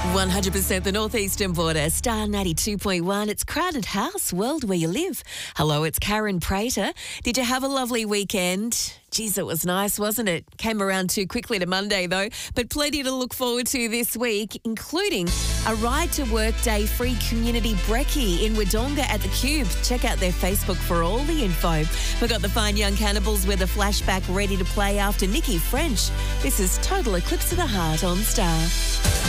100% the northeastern border, Star 92.1. It's Crowded House, world where you live. Hello, it's Karen Prater. Did you have a lovely weekend? Geez, it was nice, wasn't it? Came around too quickly to Monday, though, but plenty to look forward to this week, including a Ride to Work Day free community brekkie in Wodonga at the Cube. Check out their Facebook for all the info. We've got the Fine Young Cannibals with a flashback ready to play after Nikki French. This is Total Eclipse of the Heart on Star.